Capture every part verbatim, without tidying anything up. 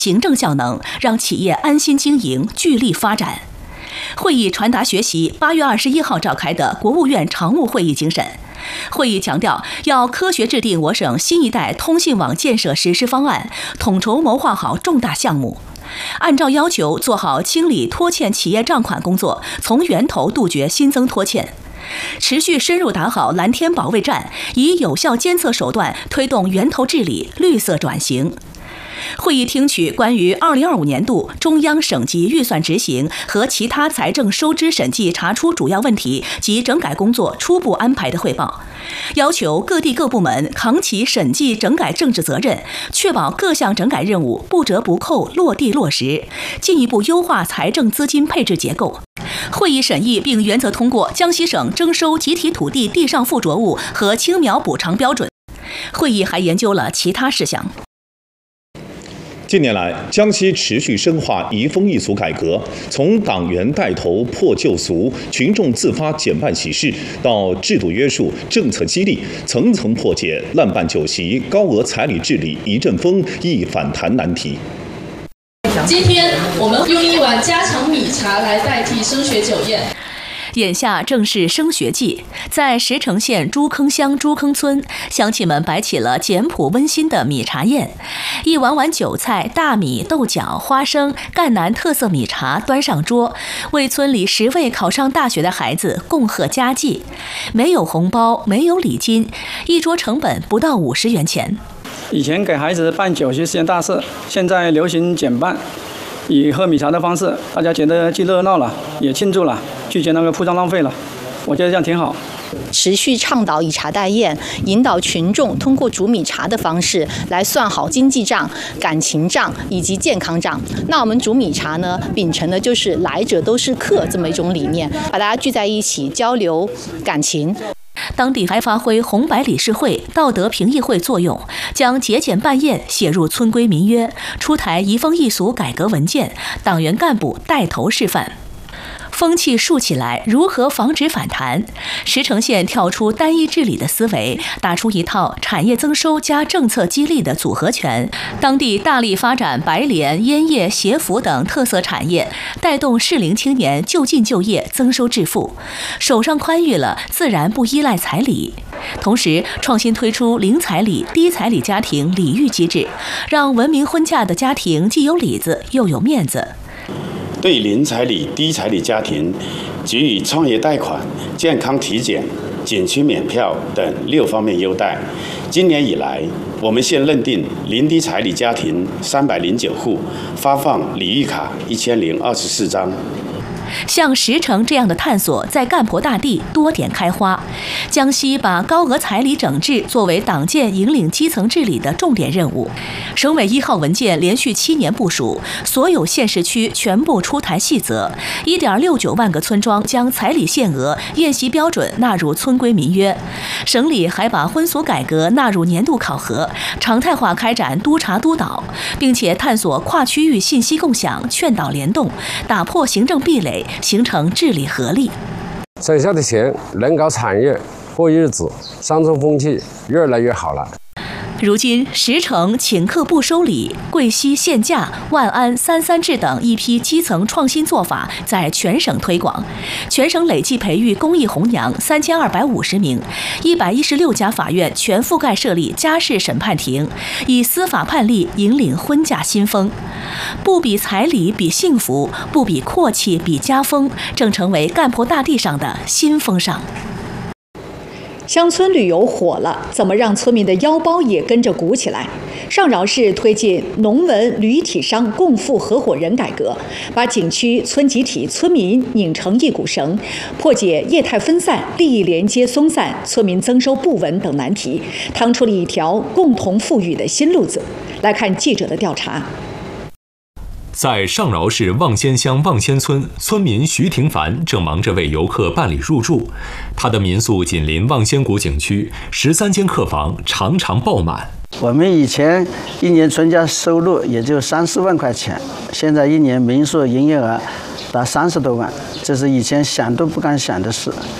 行政效能，让企业安心经营、聚力发展。会议传达学习八月二十一号召开的国务院常务会议精神。会议强调，要科学制定我省新一代通信网建设实施方案，统筹谋划好重大项目，按照要求做好清理拖欠企业账款工作，从源头杜绝新增拖欠。持续深入打好蓝天保卫战，以有效监测手段推动源头治理、绿色转型。会议听取关于二零二五年度中央省级预算执行和其他财政收支审计查出主要问题及整改工作初步安排的汇报，要求各地各部门扛起审计整改政治责任，确保各项整改任务不折不扣落地落实，进一步优化财政资金配置结构。会议审议并原则通过江西省征收集体土地地上附着物和青苗补偿标准。会议还研究了其他事项。 近年来，江西持续深化移风易俗改革，从党员带头破旧俗、群众自发减办喜事，到制度约束、政策激励，层层破解滥办酒席、高额彩礼治理一阵风易反弹难题。 今天我们用一碗家常米茶来代替升学酒宴。 眼下正是升学季，在石城县朱坑乡朱坑村，乡亲们摆起了简朴温馨的米茶宴。一碗碗韭菜、大米、豆角、花生、赣南特色米茶端上桌，为村里十位考上大学的孩子恭贺佳绩。没有红包，没有礼金，一桌成本不到五十元钱。 以前给孩子办酒席是件大事，现在流行减办，以喝米茶的方式，大家觉得既热闹了，也庆祝了，拒绝那个铺张浪费了。我觉得这样挺好。 持续倡导以茶代宴，引导群众通过煮米茶的方式来算好经济账、感情账以及健康账。那我们煮米茶呢，秉承的就是来者都是客这么一种理念，把大家聚在一起交流感情。 当地还发挥红白理事会、道德评议会作用，将节俭办宴写入村规民约，出台移风易俗改革文件，党员干部带头示范。风气竖起来，如何防止反弹？石城县跳出单一治理的思维，打出一套产业增收加政策激励的组合拳。当地大力发展白莲、烟叶、鞋服等特色产业，带动适龄青年就近就业，增收致富。手上宽裕了，自然不依赖彩礼。同时，创新推出零彩礼、低彩礼家庭礼遇机制，让文明婚嫁的家庭既有里子又有面子。 对零彩礼、低彩礼家庭给予创业贷款、健康体检、景区免票等六方面优待。今年以来，我们县认定零低彩礼家庭三百零九户，发放礼遇卡一千零二十四张。 像石城这样的探索，在赣婆大地多点开花。江西把高额彩礼整治作为党建引领基层治理的重点任务。省委一号文件连续七年部署，所有县市区全部出台细则，一点六九万个村庄将彩礼限额、宴席标准纳入村规民约。省里还把婚俗改革纳入年度考核，常态化开展督查督导，并且探索跨区域信息共享、劝导联动，打破行政壁垒，形成治理合力。 省下的钱能搞产业、过日子，乡村风气越来越好了。 如今，石城请客不收礼、贵溪限价、万安三三制等一批基层创新做法在全省推广，全省累计培育公益红娘三千二百五十名，一百一十六家法院全覆盖设立家事审判庭，以司法判例引领婚嫁新风。不比彩礼比幸福，不比阔气比家风，正成为赣婆大地上的新风尚。 乡村旅游火了，怎么让村民的腰包也跟着鼓起来？上饶市推进农文旅体商共富合伙人改革，把景区、村集体、村民拧成一股绳，破解业态分散、利益连接松散、村民增收不稳等难题，趟出了一条共同富裕的新路子。来看记者的调查。 在上饶市望仙乡望仙村，村民徐廷凡正忙着为游客办理入住。他的民宿紧邻望仙谷景区，十三间客房常常爆满。 我们以前一年存家收入也就三四万块钱，现在一年民宿营业额达三十多万，这是以前想都不敢想的事。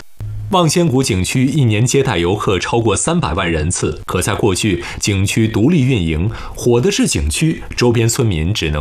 望仙谷景区一年接待游客超过三百万人次，可在过去景区独立运营，火的是景区，周边村民只能